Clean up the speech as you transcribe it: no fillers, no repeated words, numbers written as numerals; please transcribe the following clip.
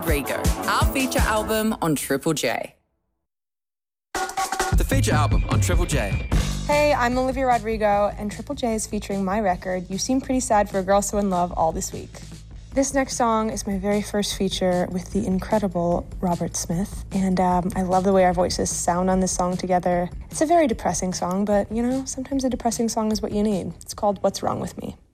Rodrigo, our feature album on Triple J. The feature album on Triple J. Hey, I'm Olivia Rodrigo, and Triple J is featuring my record, You Seem Pretty Sad for a Girl So In Love, all this week. This next song is my very first feature with the incredible Robert Smith, and I love the way our voices sound on this song together. It's a very depressing song, but, you know, sometimes a depressing song is what you need. It's called What's Wrong With Me.